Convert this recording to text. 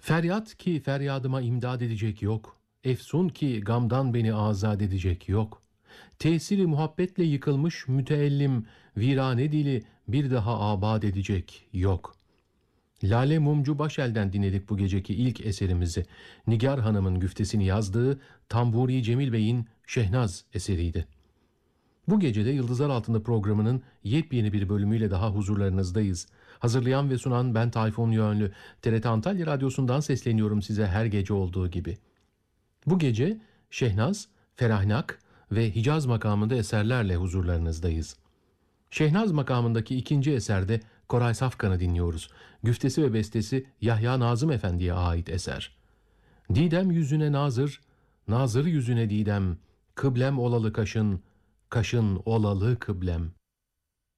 Feryat ki feryadıma imdad edecek yok. Efsun ki gamdan beni azad edecek yok. Tesiri muhabbetle yıkılmış müteellim virane dili bir daha abad edecek yok. Lale Mumcu Başel'den dinledik bu geceki ilk eserimizi. Nigar Hanım'ın güftesini yazdığı Tamburi Cemil Bey'in Şehnaz eseriydi. Bu gece de Yıldızlar Altında programının yepyeni bir bölümüyle daha huzurlarınızdayız. Hazırlayan ve sunan ben Tayfun Yönlü. TRT Antalya Radyosu'ndan sesleniyorum size her gece olduğu gibi. Bu gece Şehnaz, Ferahnak ve Hicaz makamında eserlerle huzurlarınızdayız. Şehnaz makamındaki ikinci eserde Koray Safkan'ı dinliyoruz. Güftesi ve bestesi Yahya Nazım Efendi'ye ait eser. Didem yüzüne nazır, nazır yüzüne didem, kıblem olalı kaşın, kaşın olalı kıblem.